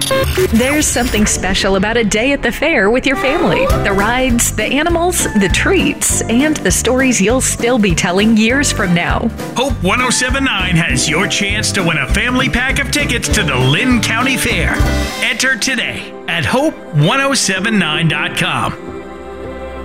There's something special about a day at the fair with your family. The rides, the animals, the treats, and the stories you'll still be telling years from now. Hope 1079 has your chance to win a family pack of tickets to the Lynn County Fair. Enter today at hope1079.com.